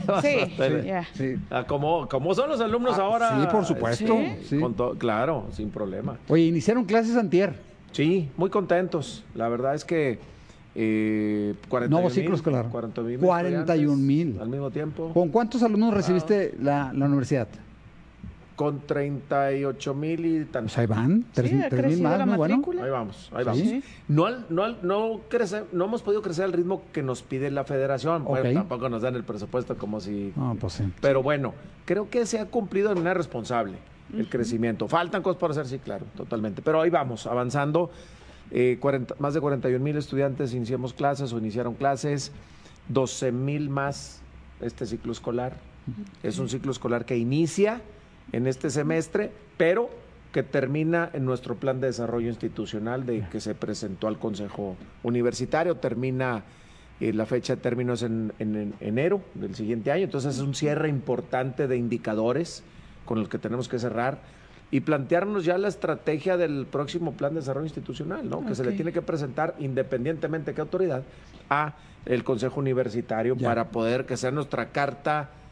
Sí, Sí, ya. Sí. ¿Cómo son los alumnos ahora? Sí, por supuesto. Sí. Claro, sin problema. Oye, iniciaron clases antier. Sí, muy contentos. La verdad es que 41 Nuevo ciclo escolar. 41,000 al mismo tiempo. ¿Con cuántos alumnos recibiste la universidad? Con 38,000 y Pues tantos. ahí van, Sí, ha 3,000 crecido más, la muy bueno. matrícula. Ahí vamos, ahí Sí. vamos. Sí. No hemos podido crecer al ritmo que nos pide la federación. Bueno, Ok. tampoco nos dan el presupuesto como si... No, pues sí. Pero bueno, creo que se ha cumplido de manera responsable el crecimiento. Faltan cosas por hacer, sí, claro, totalmente. Pero ahí vamos, avanzando. Más de 41,000 estudiantes iniciamos clases o iniciaron clases. 12,000 más este ciclo escolar. Es un ciclo escolar que inicia en este semestre, pero que termina en nuestro plan de desarrollo institucional que se presentó al Consejo Universitario. Termina, la fecha de término es en enero del siguiente año. Entonces es un cierre importante de indicadores con el que tenemos que cerrar y plantearnos ya la estrategia del próximo plan de desarrollo institucional, ¿no? Que se le Ok. tiene que presentar, independientemente de qué autoridad, a el Consejo Universitario Ya. para poder que sea nuestra carta